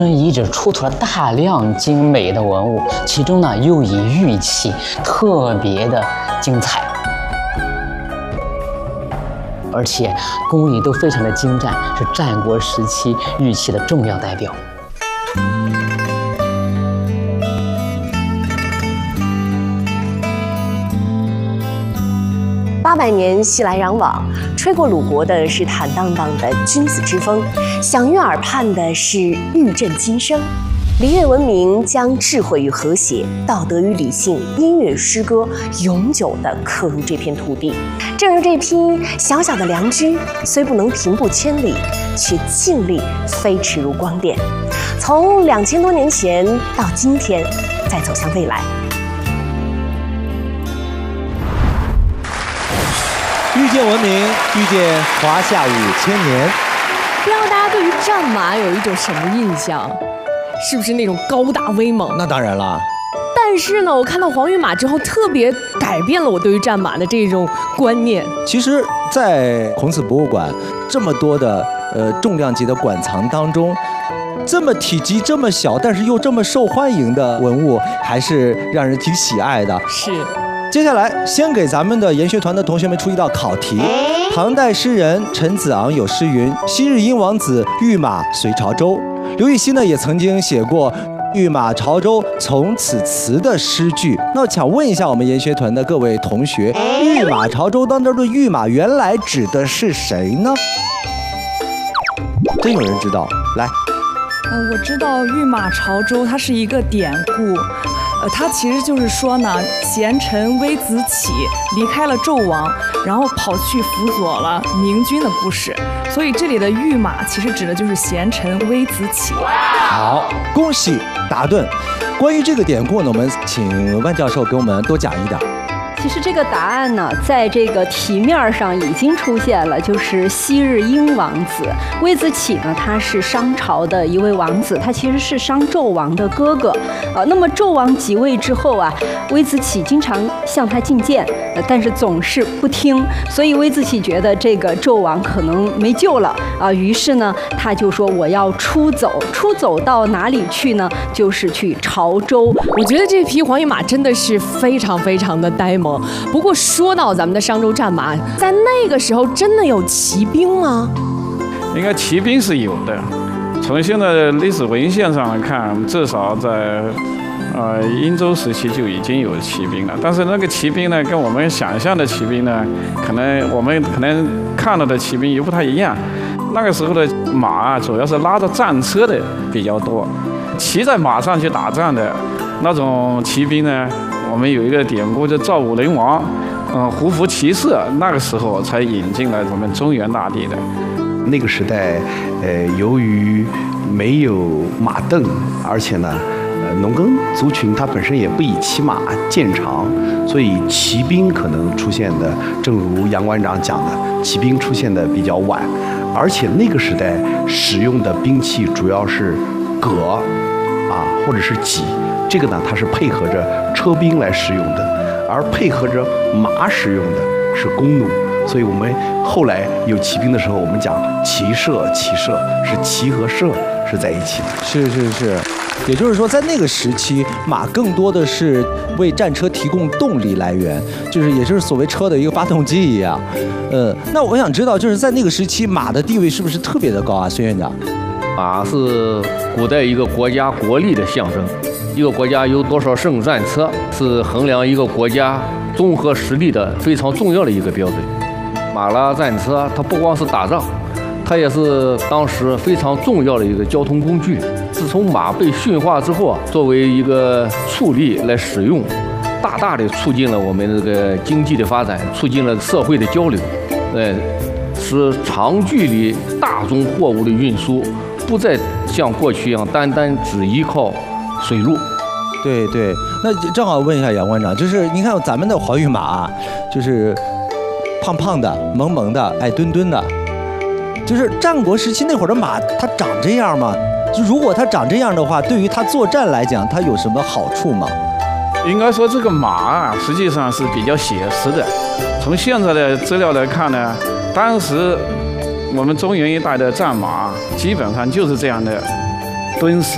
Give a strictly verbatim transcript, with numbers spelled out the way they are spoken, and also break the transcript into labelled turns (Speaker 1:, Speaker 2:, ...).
Speaker 1: 遗址出土了大量精美的文物，其中呢又以玉器特别的精彩，而且工艺都非常的精湛，是战国时期玉器的重要代表。
Speaker 2: 八百年熙来攘往，吹过鲁国的是坦荡荡的君子之风，响悦耳畔的是玉振今生。礼乐文明将智慧与和谐、道德与理性、音乐诗歌永久地刻入这片土地。正如这批小小的良知，虽不能平步千里，却尽力飞驰如光电。从两千多年前到今天，再走向未来。
Speaker 3: 遇见文明，遇见华夏五千年。
Speaker 4: 不知道大家对于战马有一种什么印象？是不是那种高大威猛？
Speaker 3: 那当然了。
Speaker 4: 但是呢，我看到黄玉马之后，特别改变了我对于战马的这种观念。
Speaker 3: 其实，在孔子博物馆这么多的呃重量级的馆藏当中，这么体积这么小，但是又这么受欢迎的文物，还是让人挺喜爱的。
Speaker 4: 是。
Speaker 3: 接下来，先给咱们的研学团的同学们出一道考题。唐代诗人陈子昂有诗云：“昔日殷王子，御马随潮州。”刘禹锡呢也曾经写过“御马潮州从此辞”的诗句。那我想问一下我们研学团的各位同学，“御马潮州”当中的御马原来指的是谁呢？真有人知道？来，
Speaker 5: 嗯、呃，我知道“御马潮州”它是一个典故。呃，它其实就是说呢，贤臣微子启离开了纣王，然后跑去辅佐了明君的故事，所以这里的御马其实指的就是贤臣微子启。
Speaker 3: 好，恭喜答对。关于这个典故呢，我们请万教授给我们多讲一点。
Speaker 6: 其实这个答案呢，在这个题面上已经出现了，就是昔日殷王子微子启呢，他是商朝的一位王子，他其实是商纣王的哥哥。呃，那么纣王即位之后啊，微子启经常向他进谏，呃，但是总是不听，所以微子启觉得这个纣王可能没救了啊、呃，于是呢，他就说我要出走，出走到哪里去呢？就是去潮州。
Speaker 4: 我觉得这匹黄玉马真的是非常非常的呆萌。不过说到咱们的商周战马，在那个时候真的有骑兵吗？
Speaker 7: 应该骑兵是有的。从现在的历史文献上来看，至少在呃殷周时期就已经有骑兵了。但是那个骑兵呢，跟我们想象的骑兵呢，可能我们可能看到的骑兵也不太一样。那个时候的马啊，主要是拉着战车的比较多，骑在马上去打仗的那种骑兵呢。我们有一个典故，叫赵武灵王，嗯，胡服骑射，那个时候才引进了我们中原大地的。
Speaker 8: 那个时代，呃，由于没有马镫，而且呢，呃，农耕族群它本身也不以骑马见长，所以骑兵可能出现的，正如杨馆长讲的，骑兵出现的比较晚，而且那个时代使用的兵器主要是戈，啊，或者是戟。这个呢，它是配合着车兵来使用的，而配合着马使用的是弓弩。所以我们后来有骑兵的时候，我们讲骑射，骑射是骑和射是在一起的。
Speaker 3: 是是是，也就是说，在那个时期，马更多的是为战车提供动力来源，就是也就是所谓车的一个发动机一样。呃，那我想知道，就是在那个时期，马的地位是不是特别的高啊，孙院长？
Speaker 9: 马是古代一个国家国力的象征。一个国家有多少胜战车，是衡量一个国家综合实力的非常重要的一个标准。马拉战车，它不光是打仗，它也是当时非常重要的一个交通工具。自从马被驯化之后啊，作为一个畜力来使用，大大的促进了我们这个经济的发展，促进了社会的交流，呃，使长距离大宗货物的运输不再像过去一样单单只依靠水路。
Speaker 3: 对对，那正好问一下杨馆长，就是你看咱们的黄玉马啊，就是胖胖的、萌萌的、矮墩墩的，就是战国时期那会儿的马，它长这样吗？就如果它长这样的话，对于它作战来讲，它有什么好处吗？
Speaker 7: 应该说这个马啊，实际上是比较写实的。从现在的资料来看呢，当时我们中原一带的战马基本上就是这样的敦实。